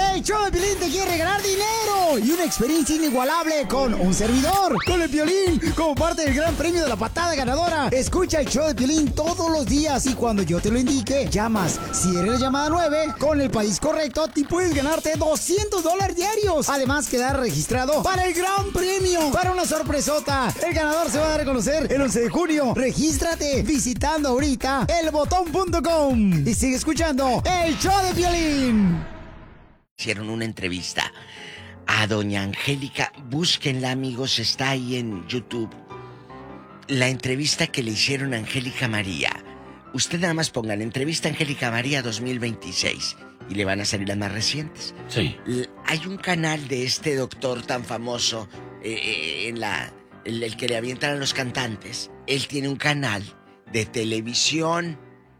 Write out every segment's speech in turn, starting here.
El show de Piolín te quiere regalar dinero y una experiencia inigualable con un servidor, con el Piolín, como parte del gran premio de la patada ganadora. Escucha el show de Piolín todos los días y cuando yo te lo indique, llamas. Si eres la llamada 9, con el país correcto, te puedes ganarte $200 diarios. Además, quedar registrado para el gran premio, para una sorpresota. El ganador se va a dar a conocer el 11 de junio. Regístrate visitando ahorita elbotón.com y sigue escuchando el show de Piolín. Hicieron una entrevista a doña Angélica. Búsquenla, amigos, está ahí en YouTube. La entrevista que le hicieron a Angélica María. Usted nada más ponga la entrevista a Angélica María 2026 y le van a salir las más recientes. Sí. Hay un canal de este doctor tan famoso, el que le avientan a los cantantes. Él tiene un canal de televisión.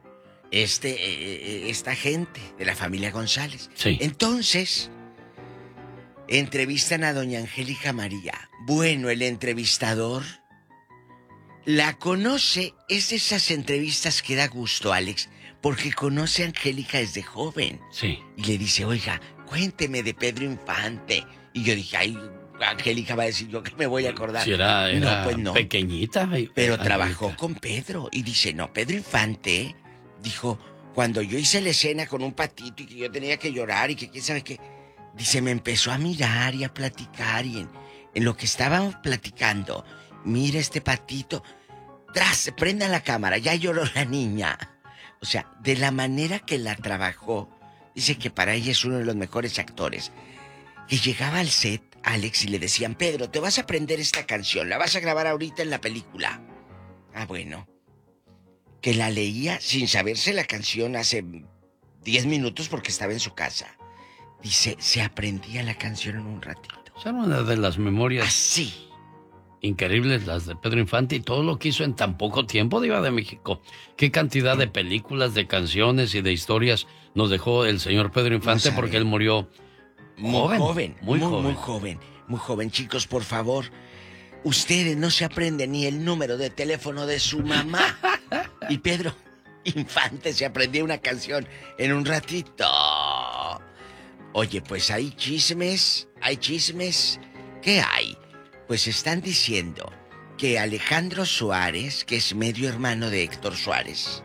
Esta gente de la familia González. Sí. Entonces, entrevistan a doña Angélica María. Bueno, el entrevistador la conoce. Es de esas entrevistas que da gusto, Alex, porque conoce a Angélica desde joven. Sí. Y le dice, oiga, cuénteme de Pedro Infante. Y yo dije, ay, Angélica va a decir yo que me voy a acordar. Si era no, pues no. Pequeñita. Pero trabajó con Pedro. Y dice, no, Pedro Infante... Dijo, cuando yo hice la escena con un patito y que yo tenía que llorar y que quién sabe qué, dice, me empezó a mirar y a platicar y en lo que estábamos platicando, mira este patito, tras, prenda la cámara, ya lloró la niña. O sea, de la manera que la trabajó, dice que para ella es uno de los mejores actores. Que llegaba al set, Alex, y le decían, Pedro, te vas a aprender esta canción, la vas a grabar ahorita en la película. Ah, bueno. Que la leía sin saberse la canción hace 10 minutos porque estaba en su casa. Dice, se aprendía la canción en un ratito. Son una de las memorias así increíbles, las de Pedro Infante, y todo lo que hizo en tan poco tiempo, Diva de México. Qué cantidad de películas, de canciones y de historias nos dejó el señor Pedro Infante, porque él murió muy joven. Chicos, por favor, ustedes no se aprenden ni el número de teléfono de su mamá. Y Pedro Infante se aprendió una canción en un ratito. Oye, pues hay chismes. ¿Qué hay? Pues están diciendo que Alejandro Suárez, que es medio hermano de Héctor Suárez,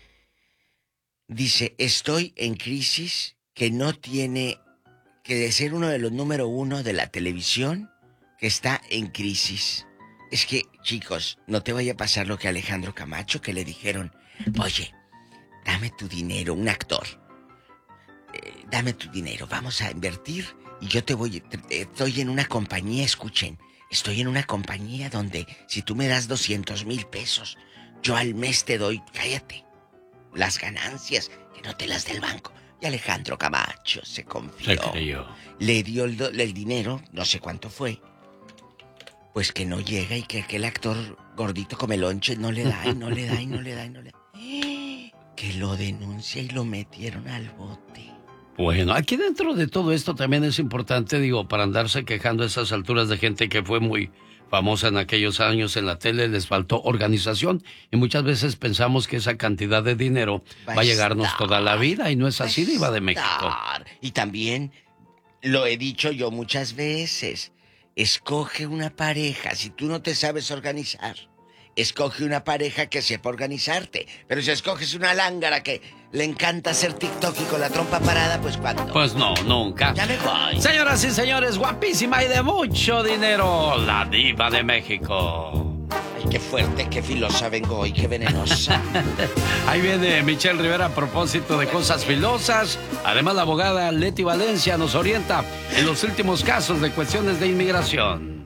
dice, estoy en crisis, que no tiene que de ser uno de los número 1 de la televisión, que está en crisis. Es que, chicos, no te vaya a pasar lo que a Alejandro Camacho, que le dijeron, oye, dame tu dinero, un actor, dame tu dinero, vamos a invertir y yo estoy en una compañía, escuchen, estoy en una compañía donde si tú me das 200,000 pesos, yo al mes te doy, cállate, las ganancias, que no te las dé el banco. Y Alejandro Camacho se confió. Se creyó. Le dio el dinero, no sé cuánto fue. Pues que no llega y que aquel actor gordito come lonche no le da. Que lo denuncia y lo metieron al bote. Bueno, aquí dentro de todo esto también es importante, para andarse quejando a esas alturas de gente que fue muy famosa en aquellos años en la tele, les faltó organización y muchas veces pensamos que esa cantidad de dinero va a llegarnos toda la vida y no es así, Diva de México. Y también lo he dicho yo muchas veces, escoge una pareja, si tú no te sabes organizar, escoge una pareja que sepa organizarte, pero si escoges una lángara que le encanta hacer TikTok y con la trompa parada, pues ¿cuándo? Pues no, nunca. Ya me voy. Señoras y señores, guapísima y de mucho dinero, la Diva de México. Ay, qué fuerte, qué filosa vengo hoy, qué venenosa. Ahí viene Michelle Rivera a propósito de cosas filosas. Además, la abogada Leti Valencia nos orienta en los últimos casos de cuestiones de inmigración.